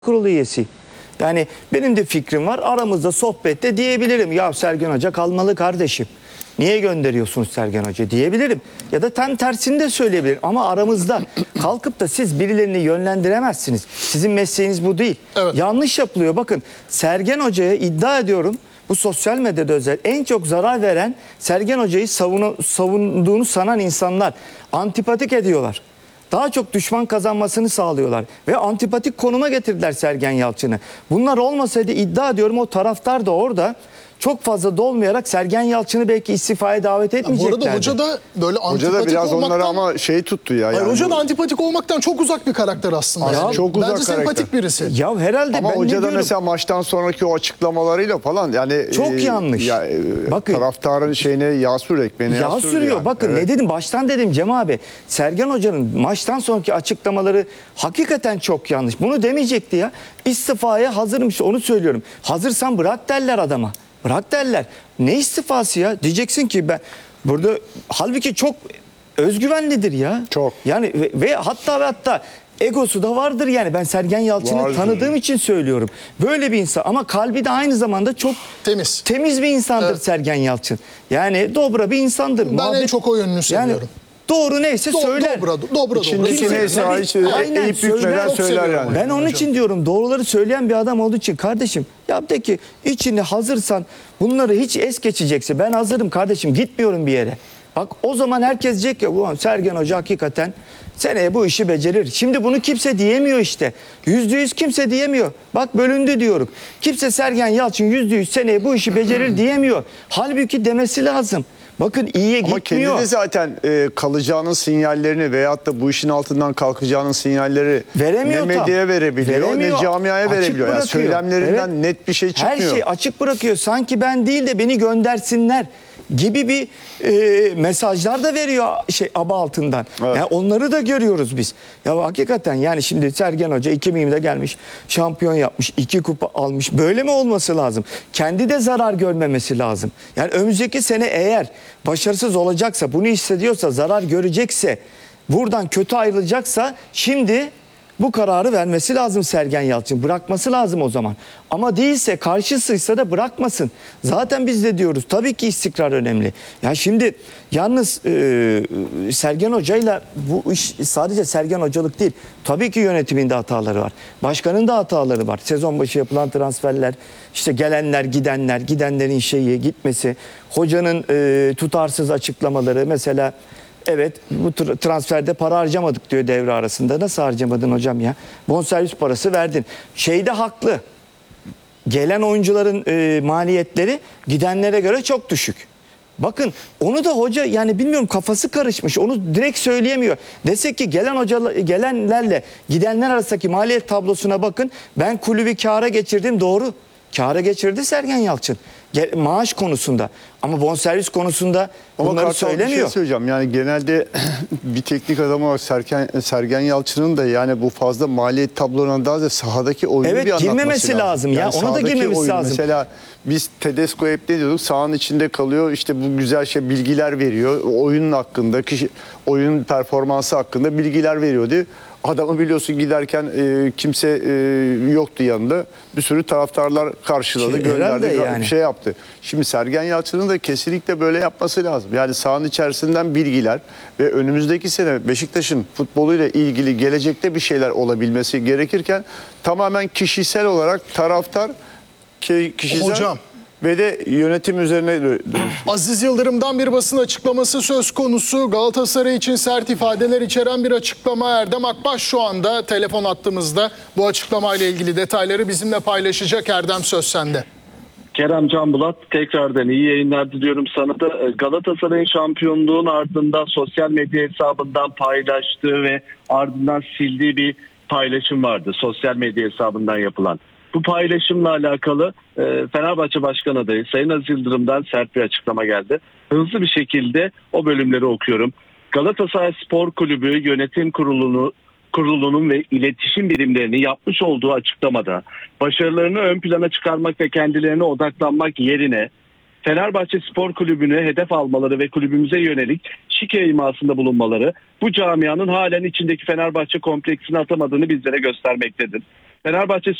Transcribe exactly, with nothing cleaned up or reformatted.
Kurulu üyesi. Yani benim de fikrim var. Aramızda sohbette diyebilirim. Ya Sergen Hoca kalmalı kardeşim. Niye gönderiyorsunuz Sergen Hoca diyebilirim. Ya da tam tersini de söyleyebilirim. Ama aramızda kalkıp da siz birilerini yönlendiremezsiniz. Sizin mesleğiniz bu değil. Evet. Yanlış yapılıyor. Bakın Sergen Hoca'ya iddia ediyorum. Bu sosyal medyada özel en çok zarar veren Sergen Hoca'yı savunu, savunduğunu sanan insanlar. Antipatik ediyorlar. Daha çok düşman kazanmasını sağlıyorlar. Ve antipatik konuma getirdiler Sergen Yalçın'ı. Bunlar olmasaydı iddia ediyorum o taraftar da orada çok fazla dolmayarak Sergen Yalçın'ı belki istifaya davet etmeyeceklerdi. Bu arada hoca da böyle antipatik Hoca da biraz olmaktan... onları ama şey tuttu ya. Hayır, Yani hoca bu... da antipatik olmaktan çok uzak bir karakter aslında. Ya, Yani çok uzak bence karakter. sempatik birisi. Ya herhalde Ama ben hoca ne da diyorum? mesela maçtan sonraki o açıklamalarıyla falan yani Çok e, yanlış. Ya, e, Bakın, taraftarın şeyine yağ sür ekmeğine yağ yağ sürüyor. yani. Bakın Evet. ne dedim baştan dedim Cem abi. Sergen Hoca'nın maçtan sonraki açıklamaları hakikaten çok yanlış. Bunu demeyecekti ya. İstifaya hazırmış onu söylüyorum. Hazırsan bırak derler adama. Bırak derler. Ne istifası ya? Diyeceksin ki ben burada halbuki çok özgüvenlidir ya. Çok. Yani ve, ve hatta ve hatta egosu da vardır yani. Ben Sergen Yalçın'ı Vardır. tanıdığım için söylüyorum. Böyle bir insan ama kalbi de aynı zamanda çok Temiz. temiz bir insandır Evet. Sergen Yalçın. Yani dobra bir insandır. Ben Muhabbet- en çok o yönünü yani seviyorum. doğru neyse Do söyler. dobra, dobra, dobra. İçindeki Kimse- neyse Yani- hiç Aynen, eğip bükmeden söyler. Çok söyler seviyorum yani. Ben onun hocam. için diyorum doğruları söyleyen bir adam olduğu için kardeşim ya de ki içini hazırsan bunları hiç es geçecekse ben hazırım kardeşim gitmiyorum bir yere. Bak o zaman herkes diyecek ki ulan Sergen Hoca hakikaten seneye bu işi becerir. Şimdi bunu kimse diyemiyor işte. Yüzde yüz kimse diyemiyor. Bak bölündü diyorum. Kimse Sergen Yalçın yüzde yüz seneye bu işi becerir diyemiyor. Halbuki demesi lazım. Bakın iyiye Ama gitmiyor. kendi de zaten e, kalacağının sinyallerini veyahut da bu işin altından kalkacağının sinyalleri Veremiyor ne tam. medyaya verebiliyor Veremiyor. ne camiaya Açık verebiliyor. Yani bırakıyor. söylemlerinden Evet. net bir şey çıkmıyor. Her şey açık bırakıyor. Sanki ben değil de beni göndersinler gibi bir e, mesajlar da veriyor şey aba altından. Evet. Yani onları da görüyoruz biz. Ya hakikaten yani şimdi Sergen Hoca iki bin yirmide gelmiş, şampiyon yapmış, iki kupa almış. Böyle mi olması lazım? Kendi de zarar görmemesi lazım. Yani önümüzdeki sene eğer başarısız olacaksa, bunu hissediyorsa, zarar görecekse, buradan kötü ayrılacaksa şimdi bu kararı vermesi lazım Sergen Yalçın. Bırakması lazım o zaman. Ama değilse karşısıysa da bırakmasın. Zaten biz de diyoruz tabii ki istikrar önemli. Ya şimdi yalnız e, Sergen Hoca'yla bu iş sadece Sergen Hocalık değil. Tabii ki yönetiminde hataları var. Başkanın da hataları var. Sezon başı yapılan transferler, işte gelenler, gidenler, gidenlerin şeyi, gitmesi, hocanın e, tutarsız açıklamaları mesela. Evet bu transferde para harcamadık diyor devre arasında. Nasıl harcamadın hocam ya? Bonservis parası verdin. Şeyde haklı. Gelen oyuncuların e, maliyetleri gidenlere göre çok düşük. Bakın onu da hoca yani bilmiyorum kafası karışmış. Onu direkt söyleyemiyor. Desek ki gelen hoca gelenlerle gidenler arasındaki maliyet tablosuna bakın. Ben kulübü kâra geçirdim doğru. Kâra geçirdi Sergen Yalçın. Ge- maaş konusunda. Ama bonservis konusunda Ama bunları Kartal, bir söylemiyor. şey söyleyeceğim. Yani genelde bir teknik adam olarak Sergen, Sergen Yalçın'ın da yani bu fazla maliyet tablolarına daha da sahadaki oyunu Evet, bir anlatması girmemesi lazım ya. Yani Ona da sahadaki girmemesi oyun. lazım. Mesela biz Tedesco hep ne diyorduk? Sahanın içinde kalıyor. İşte bu güzel şey bilgiler veriyor. Oyunun hakkında, kişi, oyunun performansı hakkında bilgiler veriyordu. Adamı biliyorsun giderken e, kimse e, yoktu yanında. Bir sürü taraftarlar karşıladı, Şey, gönderdi, herhalde yani. bir şey yaptı. Şimdi Sergen Yalçın'ın da kesinlikle böyle yapması lazım. Yani sahanın içerisinden bilgiler ve önümüzdeki sene Beşiktaş'ın futboluyla ilgili gelecekte bir şeyler olabilmesi gerekirken tamamen kişisel olarak taraftar ki- kişisel Hocam. ve de yönetim üzerine dö- Aziz Yıldırım'dan bir basın açıklaması söz konusu. Galatasaray için sert ifadeler içeren bir açıklama. Erdem Akbaş şu anda telefon attığımızda bu açıklamayla ilgili detayları bizimle paylaşacak. Erdem söz sende. Kerem Can Bulat tekrardan iyi yayınlar diliyorum sana da. Galatasaray'ın şampiyonluğun ardından sosyal medya hesabından paylaştığı ve ardından sildiği bir paylaşım vardı. Sosyal medya hesabından yapılan. Bu paylaşımla alakalı e, Fenerbahçe Başkan adayı Sayın Aziz Yıldırım'dan sert bir açıklama geldi. Hızlı bir şekilde o bölümleri okuyorum. Galatasaray Spor Kulübü Yönetim Kurulu'nu Kurulu'nun ve iletişim birimlerini yapmış olduğu açıklamada başarılarını ön plana çıkarmak ve kendilerine odaklanmak yerine Fenerbahçe Spor Kulübü'nü hedef almaları ve kulübümüze yönelik şike imasında bulunmaları bu camianın halen içindeki Fenerbahçe kompleksini atamadığını bizlere göstermektedir. Fenerbahçe